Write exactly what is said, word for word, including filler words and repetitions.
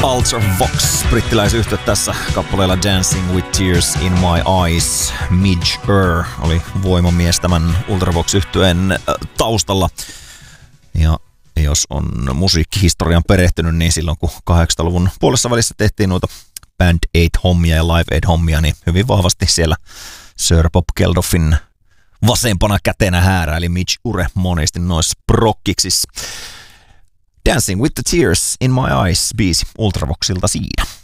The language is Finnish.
Ultravox, brittiläisyhtye tässä kappaleella Dancing with Tears in My Eyes. Midge Ure oli voimamies tämän Ultravox-yhtyeen taustalla. Ja jos on musiikkihistorian perehtynyt, niin silloin kun kahdeksankymmentäluvun puolessa välissä tehtiin noita Band Aid-hommia ja Live Aid-hommia, niin hyvin vahvasti siellä Sir Bob Geldofin vasempana kätenä hääräili Midge Ure monesti noissa prokkiksissa. Dancing with the Tears in My Eyes -biisi Ultravoxilta siinä.